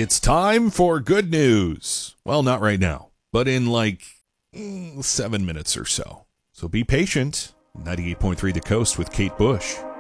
It's time for good news. Well, not right now, but in 7 minutes or so. So be patient. 98.3 The Coast with Kate Bush.